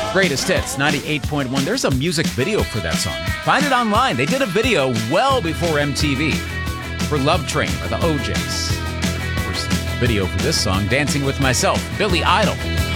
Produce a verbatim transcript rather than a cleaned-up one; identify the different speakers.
Speaker 1: Greatest Hits, ninety-eight point one. There's a music video for that song. Find it online. They did a video well before M T V for Love Train by the O Js. Of course, the video for this song, Dancing With Myself, Billy Idol.